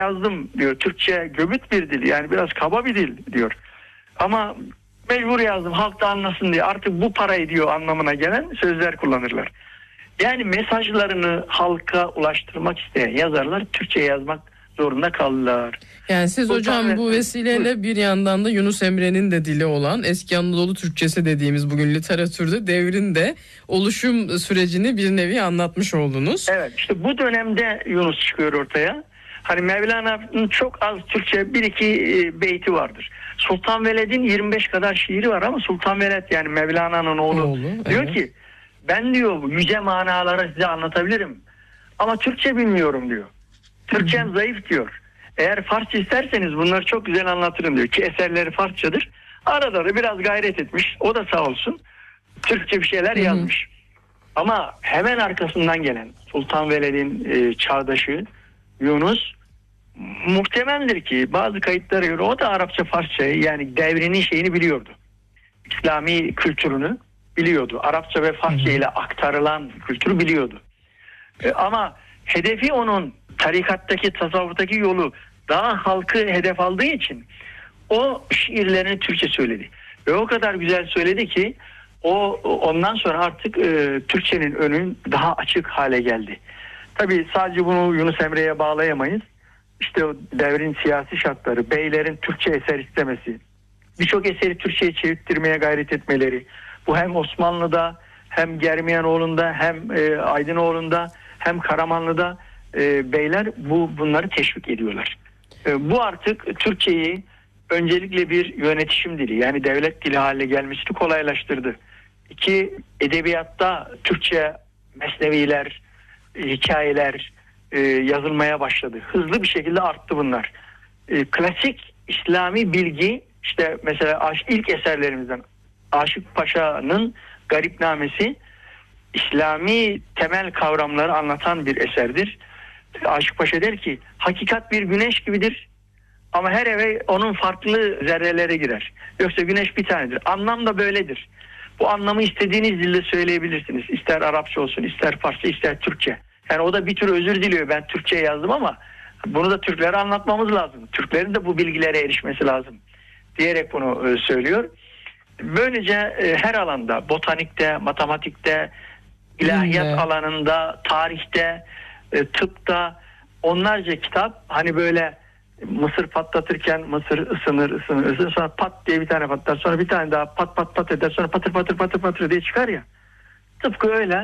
yazdım diyor. Türkçe göbüt bir dil, yani biraz kaba bir dil diyor. Ama mecbur yazdım halk da anlasın diye. Artık bu parayı diyor anlamına gelen sözler kullanırlar. Yani mesajlarını halka ulaştırmak isteyen yazarlar Türkçe yazmak zorunda kaldılar. Yani siz hocam bu vesileyle bir yandan da Yunus Emre'nin de dili olan eski Anadolu Türkçesi dediğimiz bugün literatürde devrin de oluşum sürecini bir nevi anlatmış oldunuz. Evet, işte bu dönemde Yunus çıkıyor ortaya. Hani Mevlana'nın çok az Türkçe bir iki beyti vardır. Sultan Veled'in 25 kadar şiiri var ama Sultan Veled yani Mevlana'nın oğlu diyor evet. ki ben diyor yüce manaları size anlatabilirim ama Türkçe bilmiyorum diyor. Türkçem zayıf diyor. Eğer Farsça isterseniz bunları çok güzel anlatırım diyor ki eserleri Farsçadır. Arada da biraz gayret etmiş. O da sağ olsun. Türkçe bir şeyler yazmış. Ama hemen arkasından gelen Sultan Veled'in çağdaşı Yunus muhtemeldir ki bazı kayıtlara göre o da Arapça Farsçayı yani devrinin şeyini biliyordu. İslami kültürünü biliyordu. Arapça ve Farsça ile aktarılan kültürü biliyordu. Ama hedefi onun tarikattaki, tasavvuftaki yolu daha halkı hedef aldığı için o şiirlerini Türkçe söyledi. Ve o kadar güzel söyledi ki ondan sonra artık Türkçenin önü daha açık hale geldi. Tabii sadece bunu Yunus Emre'ye bağlayamayız. İşte o devrin siyasi şartları, beylerin Türkçe eser istemesi, birçok eseri Türkçe'ye çevirttirmeye gayret etmeleri. Bu hem Osmanlı'da hem Germiyanoğlu'nda hem Aydınoğlu'nda hem Karamanlı'da beyler bunları teşvik ediyorlar. Bu artık Türkçeyi öncelikle bir yönetişim dili yani devlet dili haline gelmesini kolaylaştırdı. İki, edebiyatta Türkçe mesneviler, hikayeler yazılmaya başladı. Hızlı bir şekilde arttı bunlar. Klasik İslami bilgi işte mesela ilk eserlerimizden Aşık Paşa'nın Garipnamesi İslami temel kavramları anlatan bir eserdir. Aşık Paşa der ki hakikat bir güneş gibidir ama her eve onun farklı zerreleri girer. Yoksa güneş bir tanedir. Anlam da böyledir. Bu anlamı istediğiniz dilde söyleyebilirsiniz. İster Arapça olsun, ister Farsça, ister Türkçe. Yani o da bir tür özür diliyor. Ben Türkçe yazdım ama bunu da Türklere anlatmamız lazım. Türklerin de bu bilgilere erişmesi lazım diyerek bunu söylüyor. Böylece her alanda, botanikte, matematikte, ilahiyat alanında, tarihte, tıpta onlarca kitap hani böyle mısır patlatırken mısır ısınır sonra pat diye bir tane patlar sonra bir tane daha pat eder sonra patır diye çıkar ya. Tıpkı öyle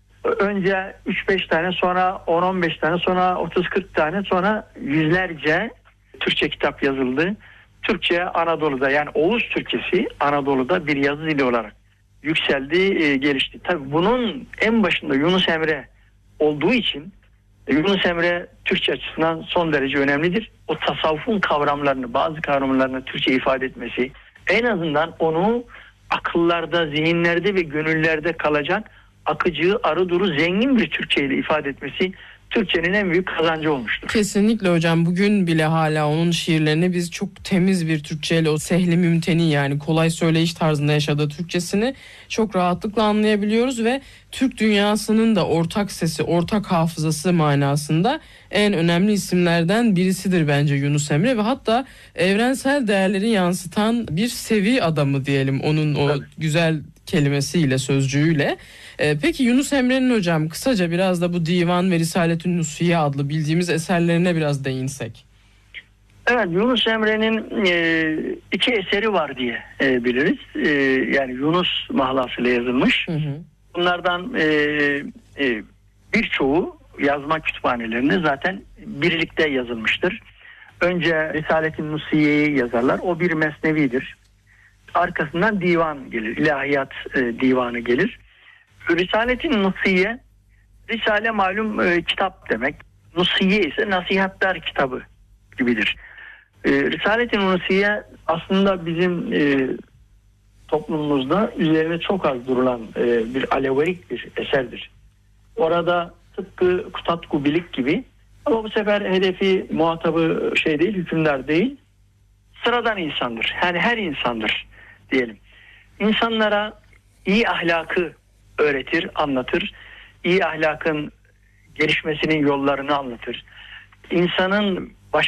önce 3-5 tane sonra 10-15 tane sonra 30-40 tane sonra yüzlerce Türkçe kitap yazıldı. Türkçe Anadolu'da yani Oğuz Türkçesi Anadolu'da bir yazı dili olarak yükseldi, gelişti. Tabii bunun en başında Yunus Emre olduğu için Yunus Emre Türkçe açısından son derece önemlidir. O tasavvufun kavramlarını, bazı kavramlarını Türkçe ifade etmesi, en azından onu akıllarda, zihinlerde ve gönüllerde kalacak akıcı, arı duru, zengin bir Türkçe ile ifade etmesi Türkçenin en büyük kazancı olmuştur. Kesinlikle hocam. Bugün bile hala onun şiirlerini biz çok temiz bir Türkçeyle o sehli mümteni yani kolay söyleyiş tarzında yaşadığı Türkçesini çok rahatlıkla anlayabiliyoruz ve Türk dünyasının da ortak sesi, ortak hafızası manasında en önemli isimlerden birisidir bence Yunus Emre ve hatta evrensel değerleri yansıtan bir sevi adamı diyelim onun o güzel kelimesiyle, sözcüğüyle. Peki Yunus Emre'nin hocam kısaca biraz da bu Divan ve Risaletün Nusiye adlı bildiğimiz eserlerine biraz değinsek. Evet, Yunus Emre'nin iki eseri var diye biliriz. Yani Yunus mahlasıyla yazılmış. Bunlardan birçoğu yazma kütüphanelerinde zaten birlikte yazılmıştır. Önce Risaletün Nusiye'yi yazarlar. O bir mesnevidir. Arkasından divan gelir. İlahiyat divanı gelir. Risaletün Nusiye, Risale malum kitap demek. Nusiye ise nasihatler kitabı gibidir. Risaletün Nusiye aslında bizim toplumumuzda üzerine çok az durulan bir alegorik bir eserdir. Orada tıpkı Kutatku Bilik gibi ama bu sefer hedefi muhatabı değil, hükümdar değil, sıradan insandır. Yani her insandır diyelim. İnsanlara iyi ahlakı öğretir, anlatır. İyi ahlakın gelişmesinin yollarını anlatır. İnsanın